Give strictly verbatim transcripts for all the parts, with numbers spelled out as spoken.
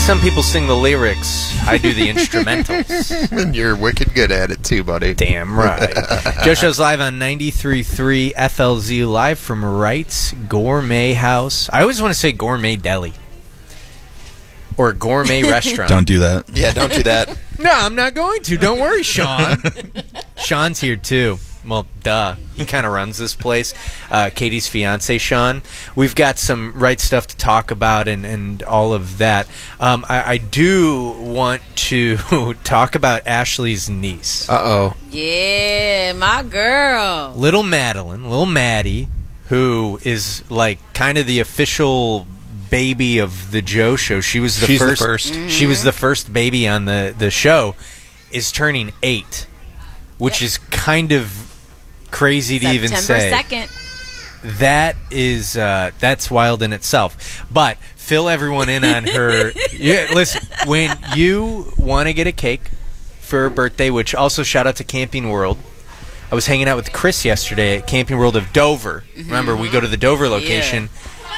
Some people sing the lyrics. I do the instrumentals. And you're wicked good at it too, buddy. Damn right. Joe Show's live on ninety-three point three F L Z, live from Wright's Gourmet House. I always want to say Gourmet Deli. Or Gourmet Restaurant. Don't do that. Yeah, don't do that. No, I'm not going to. Don't worry, Sean. Sean's here, too. Well, duh. He kind of runs this place. Uh, Katie's fiance, Sean. We've got some right stuff to talk about and, and all of that. Um, I, I do want to talk about Ashley's niece. Uh-oh. Yeah, my girl. Little Madeline, little Maddie, who is like kind of the official baby of the Joe Show. She was the She's first. the first. Mm-hmm. She was the first baby on the, the show. Is turning eight, which Yeah. is kind of crazy to even say. September second. That is uh, that's wild in itself. But fill everyone in on her. Yeah, listen, when you want to get a cake for her birthday, which also shout out to Camping World. I was hanging out with Chris yesterday at Camping World of Dover. Mm-hmm. Remember, we go to the Dover location.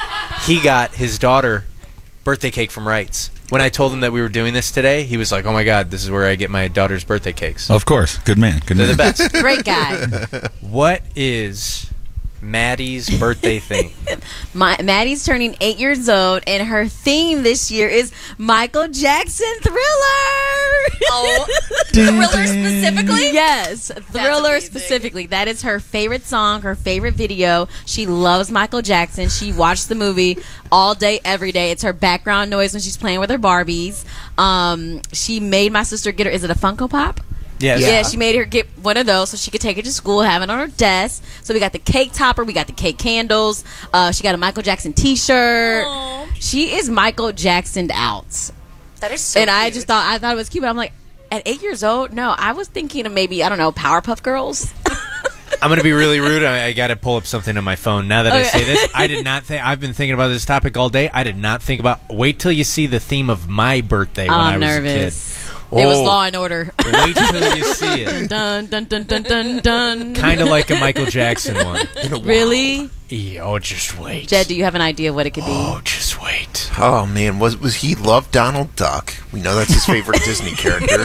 He got his daughter birthday cake from Wright's. When I told him that we were doing this today, he was like, "Oh my God, this is where I get my daughter's birthday cakes." Of course. Good man. Good They're man. the best. Great guy. What is Maddie's birthday thing? My, Maddie's turning eight years old, and her theme this year is Michael Jackson Thriller. Oh, Thriller specifically? Yes, Thriller amazing. specifically. That is her favorite song, her favorite video. She loves Michael Jackson. She watched the movie all day, every day. It's her background noise when she's playing with her Barbies. Um, she made my sister get her, is it a Funko Pop? Yes. Yeah. She made her get one of those so she could take it to school, have it on her desk. So we got the cake topper, we got the cake candles. Uh, she got a Michael Jackson T-shirt. Aw. She is Michael Jacksoned out. That is so and I cute. just thought I thought it was cute. But I'm like, at eight years old, no, I was thinking of maybe I don't know, Powerpuff Girls. I'm going to be really rude. I, I got to pull up something on my phone now that I Okay. say this. I did not think. I've been thinking about this topic all day. I did not think about. Wait till you see the theme of my birthday when I I'm was nervous. a kid. It was Oh. Law and Order. Wait till you see it. dun dun dun dun dun dun. Kind of like a Michael Jackson one. Really? Yeah, oh, just wait. Jed, do you have an idea what it could be? Oh, just wait. Oh, man. Was was he loved Donald Duck? We know that's his favorite Disney character.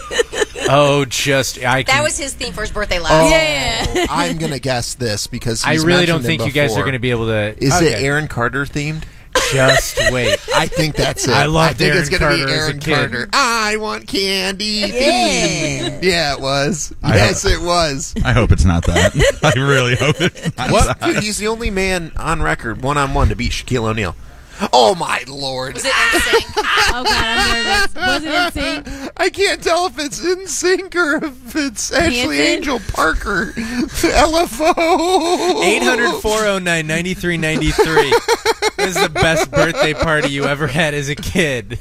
Oh, just I. Can, That was his theme for his birthday Oh, last Yeah. I'm going to guess this because I he's really don't mentioned think him you guys are before. going to be able to. Is okay. it Aaron Carter themed? Just wait. I think that's it. I loved think Aaron it's gonna Carter be as a Aaron kid. Carter. I want candy. Yeah. Yeah, it was. I Yes, it was. I hope it's not that. I really hope it's not What? that. Dude, he's the only man on record, one on one, to beat Shaquille O'Neal. Oh my lord! Was it N Sync? Oh God, I'm nervous. Was it in sync? I can't tell if it's in sync or if it's Ashley Hanson? Angel Parker. L F O. eight hundred, four oh nine, nine three nine three. This is the best birthday party you ever had as a kid.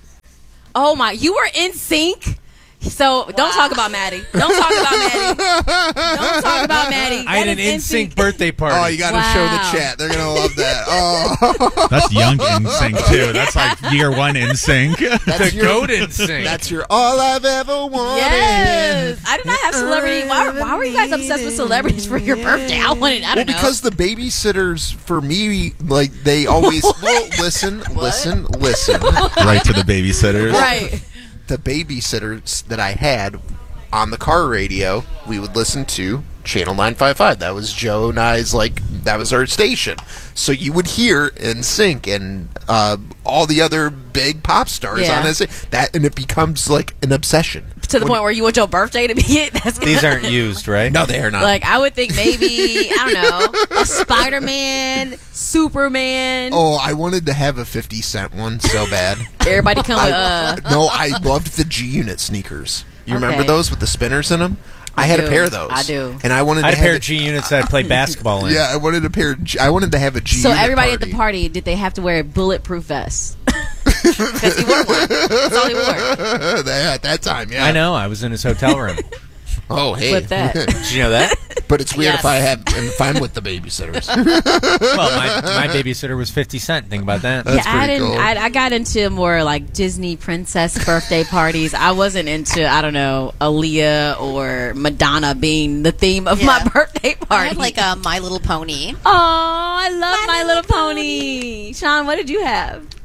Oh my, you were in sync. So don't talk about Maddie. Don't talk about Maddie. Don't talk about Maddie. I had That an is in sync birthday party. Oh, you got to show Wow. the chat. They're gonna love that. Oh, That's young in sync too. That's like year one in sync. that's the goat in sync. That's your all I've ever wanted. Yes. I did not have celebrity. Why, why were you guys obsessed with celebrities for your birthday? I wanted, I Well, don't know. because the babysitters for me, like they always well, listen, listen, listen. Right to the babysitters. Right. The babysitters that I had on the car radio, we would listen to Channel nine fifty-five. That was Joe and I's, like, that was our station. So you would hear N Sync and uh, all the other big pop stars Yeah. on N Sync. That, and it becomes like an obsession. To the point where you want your birthday to be it. That's These aren't used, right? No, they are not. Like, I would think maybe, I don't know, a Spider-Man, Superman. Oh, I wanted to have a fifty cent one so bad. Everybody come with, I, uh, no, I loved the G-Unit sneakers. You remember Okay. those with the spinners in them? I, I had a do. pair of those. I do. And I wanted I to had a pair have of G units that I played basketball in. Yeah, I wanted a pair. Of G, I wanted to have a G. so Unit everybody party. at the party, did they have to wear a bulletproof vest? Because he wore one. That's all he wore. That- at that time, yeah. I know. I was in his hotel room. Oh, hey. Flip that. Did you know that? But it's weird Yes. if I have if I'm with the babysitters. Well, my, my babysitter was fifty cent. Think about that. That's yeah, I pretty didn't. cool. I, I got into more like Disney princess birthday parties. I wasn't into I don't know Aaliyah or Madonna being the theme of my Yeah. birthday I party. had like a My Little Pony. oh, I love My, Little Pony. Sean, what did you have?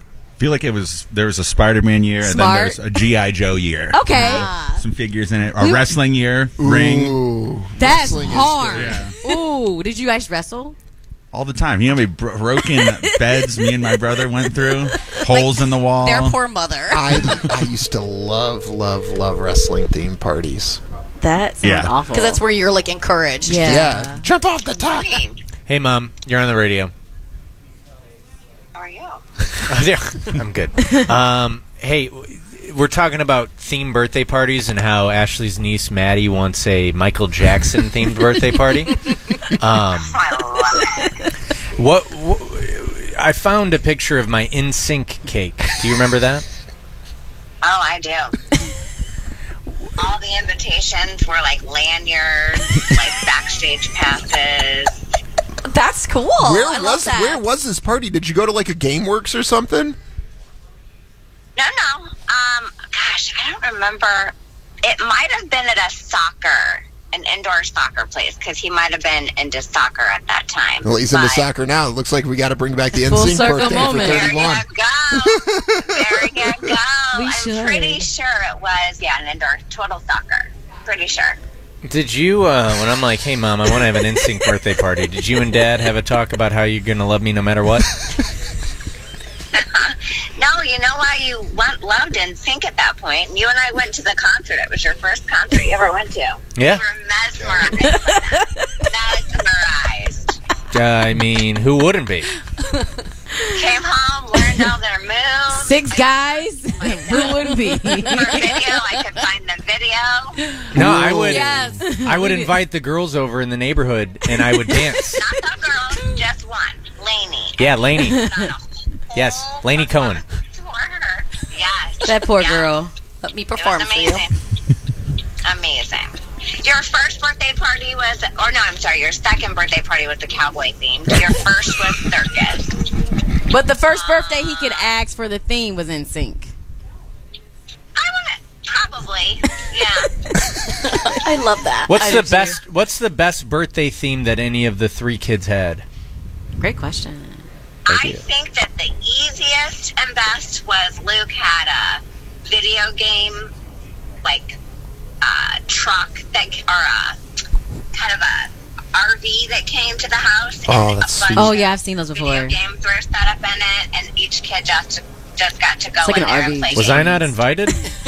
feel like it was there was a Spider-Man year and then Smart. there's a G I. Joe year. Okay. Ah. Some figures in it. A wrestling year. Ring. Ooh, That's wrestling is hard. good. Ooh, did you guys wrestle? All the time. You know how many bro- broken beds me and my brother went through? Holes in the wall. Their poor mother. I I used to love, love, love wrestling themed parties. That sounds Yeah. awful. Because that's where you're like encouraged. Yeah. Yeah, jump off the top. Hey, Mom, you're on the radio. How are you? Yeah, I'm good. Um, hey, w- we're talking about themed birthday parties and how Ashley's niece Maddie wants a Michael Jackson themed birthday party. Um, I love it. what, what? I found a picture of my N Sync cake. Do you remember that? Oh, I do. All the invitations were like lanyards, like backstage passes. That's cool. Where I love was that. where was this party? Did you go to like a GameWorks or something? No, no. Um, gosh, I don't remember. It might have been at a soccer, an indoor soccer place, because he might have been into soccer at that time. Well, he's into But soccer now. It looks like we got to bring back the Full N Sync circle birthday moment. for There thirty-one. you go. There you go. We I'm should. pretty sure it was, yeah, an indoor total soccer. Pretty sure. Did you, uh, when I'm like, hey, Mom, I want to have an N Sync birthday party, did you and Dad have a talk about how you're going to love me no matter what? No, you know why you want, loved N Sync at that point? You and I went to the concert. It was your first concert you ever went to. Yeah. You were mesmerized. by them. Mesmerized. Uh, I mean, who wouldn't be? Came home, learned all their moves. Six guys? Who wouldn't be? For video, I could find the video. No, I would. Yes. I would invite the girls over in the neighborhood, and I would dance. Not the girls, just one. Lainey. Yeah, Lainey. Done a Yes, whole Lainey Cohen. performance for her. Yes. That poor Yeah. girl. Let me It perform was for you. amazing. Amazing. Your first birthday party was, or no, I'm sorry, your second birthday party was the cowboy themed. Your first was circus. But the first birthday he could ask for the theme was in sync. I want to, probably, yeah. I love that. What's I the do too. best? What's the best birthday theme that any of the three kids had? Great question. Thank I you. think that the easiest and best was Luke had a video game, like, uh, truck that, or a kind of a R V that came to the house. Oh, and that's a bunch sweet. Oh, of yeah, I've seen those before. Video games were set up in it, and each kid just just got to go It's like in an there R V. and play Was games. I not invited?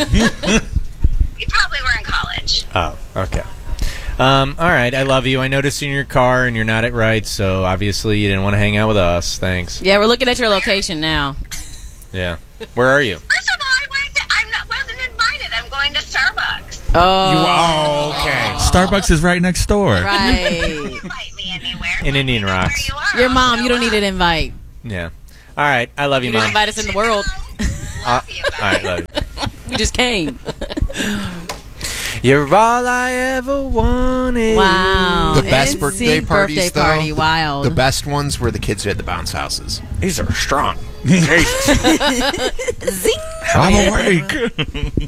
You probably were in college. Oh, okay. Um, all right, I love you. I noticed in your car, and you're not at right, so obviously you didn't want to hang out with us. Thanks. Yeah, we're looking at your location now. Yeah. Where are you? First of all, I went to, I'm not wasn't invited. I'm going to Starbucks. Oh. Oh, okay. Starbucks is right next door. Right. Invite me anywhere. In Let Indian me know Rocks. where you are. Your I'll mom, show you don't up. need an invite. Yeah. All right, I love you, You didn't Mom. invite us in the world. Uh, Love you, all right, love you. We just came. You're all I ever wanted. Wow. The best N birthday Sync parties, birthday though, party, wild. The best ones were the kids who had the bounce houses. These are strong. Jesus. I'm awake.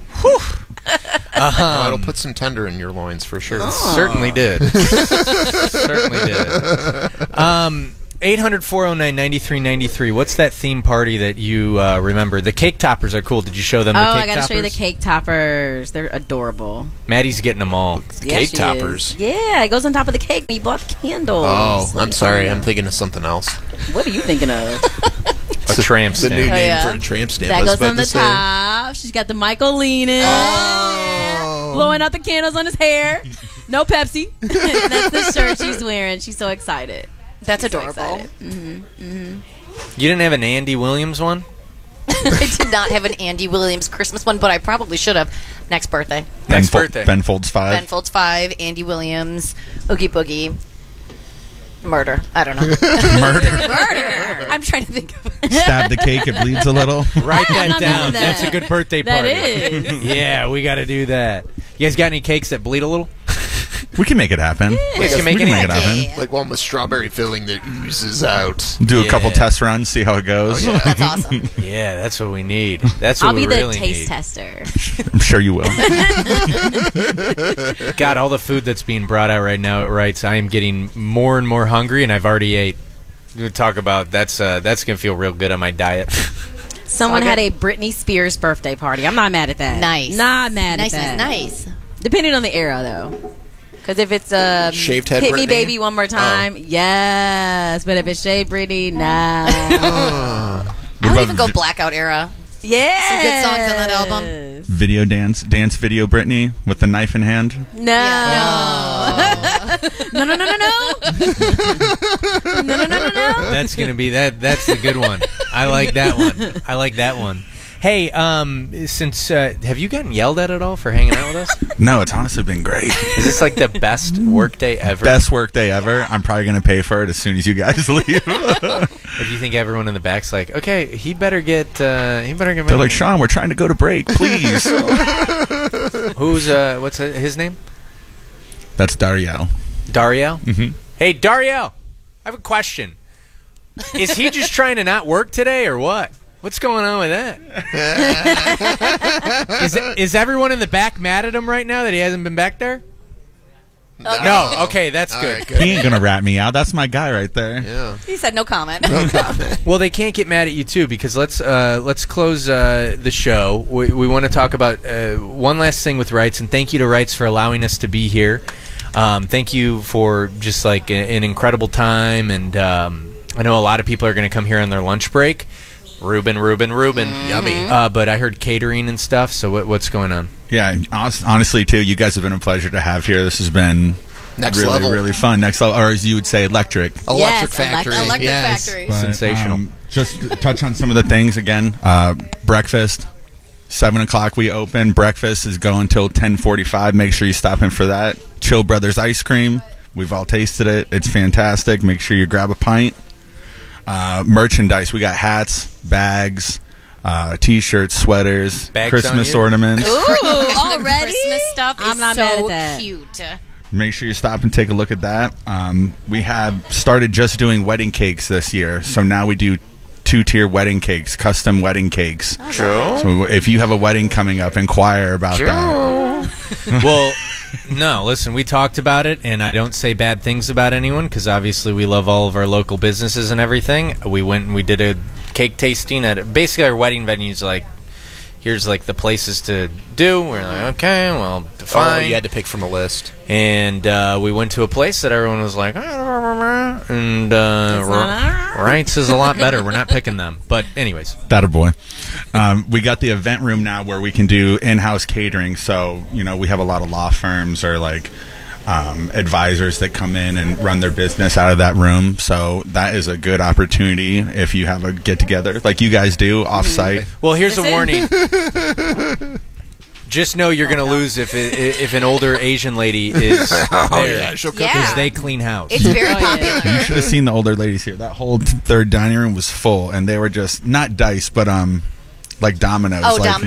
Oh, it'll put some tender in your loins for sure. Certainly did. Certainly did. Um, eight hundred, four oh nine, ninety-three ninety-three. What's that theme party that you uh, remember? The cake toppers are cool. Did you show them Oh, the cake I gotta toppers? show you the cake toppers. They're adorable. Maddie's getting them all. Yeah, Cake she toppers. is. Yeah, it goes on top of the cake. You bought candles. Oh, Let I'm me sorry. find I'm out. thinking of something else. What are you thinking of? A tramp The new stamp. name Oh, yeah. for a tramp stamp. I That was goes about on the to say. top. She's got the Michael leaning. Oh. Blowing out the candles on his hair. No Pepsi. That's the shirt she's wearing. She's so excited. That's So adorable. excited. You didn't have an Andy Williams one? I did not have an Andy Williams Christmas one, but I probably should have. Next birthday. Next ben birthday. Ben Folds five. Ben Folds five, Andy Williams, Oogie Boogie, murder. I don't know. Murder. Murder. I'm trying to think of Stab the cake, it bleeds a little. Write that not down. missing that. That's a good birthday That party. is. Yeah, we got to do that. You guys got any cakes that bleed a little? We can make it happen. We can make we can make it anything. happen. Like one with strawberry filling that oozes out. Do a couple Yeah. test runs, see how it goes. That's awesome. Yeah, that's what we need. That's what I'll we be the really taste need. tester. I'm sure you will. God, all the food that's being brought out right now at Wrights, I am getting more and more hungry, and I've already ate. We talk about that's uh, that's gonna feel real good on my diet. Someone All had good. a Britney Spears birthday party. I'm not mad at that. Nice. Not mad Nice, at that. nice, nice. Depending on the era, though. Because if it's um, Shaved head Hit Me Britney? Baby One More Time, yes. But if it's Shaved Britney, nah. I would even go blackout era. yeah. Some good songs on that album. Video dance, dance video Britney with the knife in hand. No. Yeah. No, no, no, no, no. No, no, no, no, no. That's gonna be that. That's the good one. I like that one. I like that one. Hey, um, since uh, have you gotten yelled at at all for hanging out with us? No, it's honestly been great. Is this like the best work day ever? Best work day ever. I'm probably going to pay for it as soon as you guys leave. Or do you think everyone in the back's like, okay, he better get, uh, he better get. They're like, Sean, we're trying to go to break, please. Who's uh, what's his name? That's Dario. Dario. Mhm. Hey, Dario, I have a question. Is he just trying to not work today, or what? What's going on with that? is, is everyone in the back mad at him right now that he hasn't been back there? No. Okay, that's All good. right, good. He ain't going to rat me out. That's my guy right there. Yeah. He said no comment. Well, they can't get mad at you too, because let's uh, let's close uh, the show. We, we want to talk about uh, one last thing with Rights, and thank you to Rights for allowing us to be here. Um, thank you for just like a, an incredible time, and um, I know a lot of people are going to come here on their lunch break. Ruben, Ruben, Ruben, yummy. Uh, but I heard catering and stuff. So what, what's going on? Yeah, honest- honestly, too, you guys have been a pleasure to have here. This has been Next really, level. really fun. Next level, or as you would say, electric. Electric Yes, Factory. Electric yes. Factory. But, Sensational. um, just to touch on some of the things again. Uh, breakfast, seven o'clock we open. Breakfast is going till ten forty-five. Make sure you stop in for that. Chill Brothers ice cream. We've all tasted it. It's fantastic. Make sure you grab a pint. Uh, merchandise. We got hats, bags, uh, t-shirts, sweaters, Bags Christmas on you? ornaments. Ooh, The already? Christmas stuff I'm is not so mad at that. cute. Make sure you stop and take a look at that. Um, we have started just doing wedding cakes this year, so now we do two-tier wedding cakes, custom wedding cakes. Joe? So if you have a wedding coming up, inquire about that. Well, no, listen, we talked about it, and I don't say bad things about anyone because obviously we love all of our local businesses and everything. We went and we did a cake tasting at basically our wedding venue's like, here's like the places to do. We're like, okay, well, Oh, fine. you had to pick from a list. And uh, we went to a place that everyone was like, "Ah," and uh, It's not- R- Rights is a lot better. We're not picking them. But anyways, That a boy. Um, we got the event room now where we can do in-house catering. So, you know, we have a lot of law firms or like um, advisors that come in and run their business out of that room. So that is a good opportunity if you have a get-together like you guys do off-site. well, here's Is a it? warning. Just know you're going to lose if it, if an older Asian lady is Oh, there. yeah. She'll cook Yeah. Because they clean house. It's very Oh, yeah. popular. You should have seen the older ladies here. That whole third dining room was full, and they were just not dice, but um, like dominoes. Oh, like, dominoes.